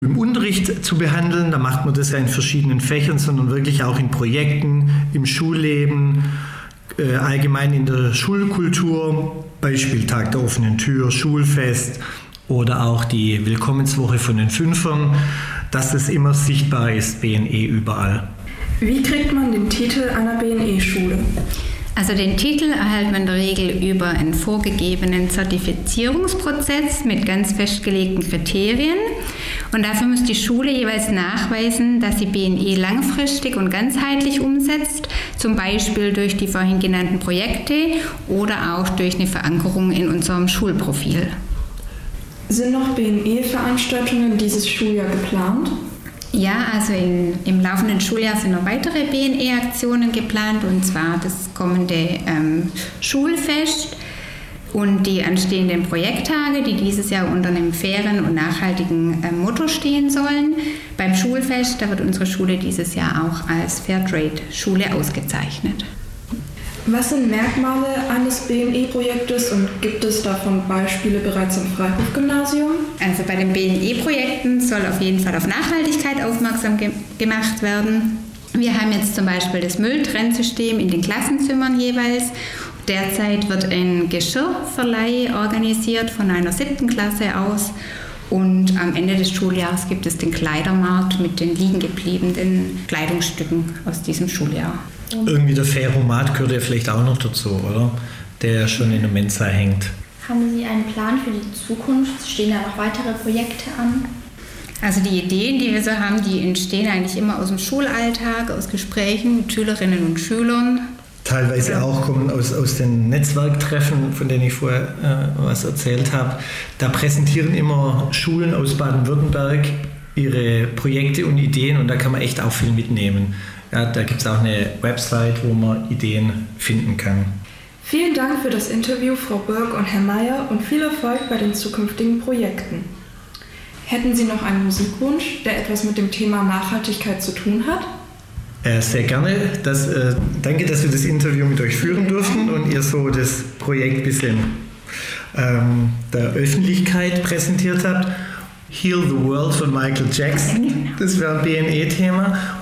im Unterricht zu behandeln. Da macht man das ja in verschiedenen Fächern, sondern wirklich auch in Projekten, im Schulleben, allgemein in der Schulkultur, Beispiel Tag der offenen Tür, Schulfest oder auch die Willkommenswoche von den Fünfern, dass es immer sichtbar ist, BNE überall. Wie kriegt man den Titel einer BNE-Schule? Also den Titel erhält man in der Regel über einen vorgegebenen Zertifizierungsprozess mit ganz festgelegten Kriterien. Und dafür muss die Schule jeweils nachweisen, dass sie BNE langfristig und ganzheitlich umsetzt, zum Beispiel durch die vorhin genannten Projekte oder auch durch eine Verankerung in unserem Schulprofil. Sind noch BNE-Veranstaltungen dieses Schuljahr geplant? Ja, also im laufenden Schuljahr sind noch weitere BNE-Aktionen geplant, und zwar das kommende Schulfest und die anstehenden Projekttage, die dieses Jahr unter einem fairen und nachhaltigen Motto stehen sollen. Beim Schulfest, da wird unsere Schule dieses Jahr auch als Fairtrade-Schule ausgezeichnet. Was sind Merkmale eines BNE-Projektes und gibt es davon Beispiele bereits am Freihof-Gymnasium? Also bei den BNE-Projekten soll auf jeden Fall auf Nachhaltigkeit aufmerksam gemacht werden. Wir haben jetzt zum Beispiel das Mülltrennsystem in den Klassenzimmern jeweils. Derzeit wird ein Geschirrverleih organisiert von einer 7. Klasse aus. Und am Ende des Schuljahres gibt es den Kleidermarkt mit den liegen gebliebenen Kleidungsstücken aus diesem Schuljahr. Irgendwie der Ferromat gehört ja vielleicht auch noch dazu, oder? Der schon in der Mensa hängt. Haben Sie einen Plan für die Zukunft? Stehen da noch weitere Projekte an? Also die Ideen, die wir so haben, die entstehen eigentlich immer aus dem Schulalltag, aus Gesprächen mit Schülerinnen und Schülern. Teilweise auch kommen aus den Netzwerktreffen, von denen ich vorher was erzählt habe. Da präsentieren immer Schulen aus Baden-Württemberg ihre Projekte und Ideen, und da kann man echt auch viel mitnehmen. Ja, da gibt es auch eine Website, wo man Ideen finden kann. Vielen Dank für das Interview, Frau Birk und Herr Meier, und viel Erfolg bei den zukünftigen Projekten. Hätten Sie noch einen Musikwunsch, der etwas mit dem Thema Nachhaltigkeit zu tun hat? Sehr gerne. Danke, dass wir das Interview mit euch führen durften und ihr so das Projekt ein bisschen der Öffentlichkeit präsentiert habt. Heal the World von Michael Jackson. Das wäre ein BNE-Thema.